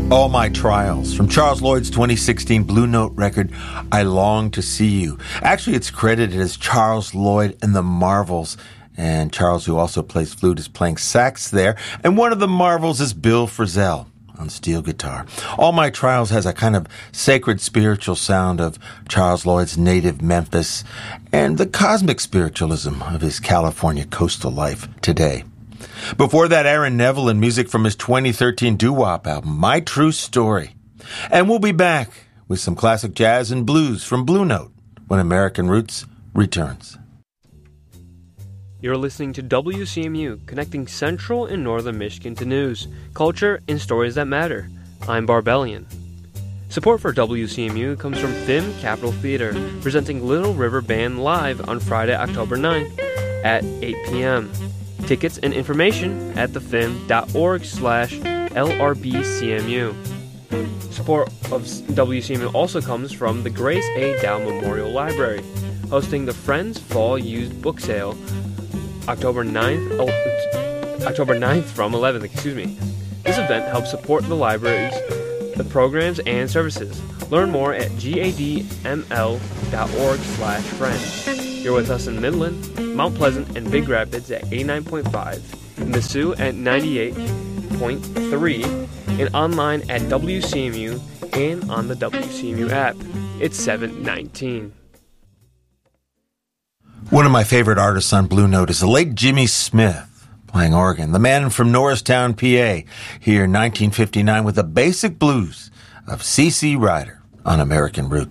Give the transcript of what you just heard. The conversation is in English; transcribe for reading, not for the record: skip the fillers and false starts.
All My Trials from Charles Lloyd's 2016 Blue Note record, I Long to See You. Actually, it's credited as Charles Lloyd and the Marvels. And Charles, who also plays flute, is playing sax there. And one of the Marvels is Bill Frisell on steel guitar. All My Trials has a kind of sacred spiritual sound of Charles Lloyd's native Memphis and the cosmic spiritualism of his California coastal life today. Before that, Aaron Neville and music from his 2013 doo-wop album, My True Story. And we'll be back with some classic jazz and blues from Blue Note when American Roots returns. You're listening to WCMU, connecting Central and Northern Michigan to news, culture, and stories that matter. I'm Barbellion. Support for WCMU comes from Thim Capitol Theater, presenting Little River Band live on Friday, October 9th at 8 p.m. Tickets and information at thefim.org/LRBCMU. Support of WCMU also comes from the Grace A. Dow Memorial Library, hosting the Friends Fall Used Book Sale October 9th from 11th, This event helps support the libraries, the programs, and services. Learn more at gadml.org/friends. You're with us in Midland, Mount Pleasant, and Big Rapids at 89.5, Mizzou at 98.3, and online at WCMU and on the WCMU app. It's 7:19. One of my favorite artists on Blue Note is the late Jimmy Smith, playing organ. The man from Norristown, PA, here in 1959 with the basic blues of C.C. Ryder on American Roots.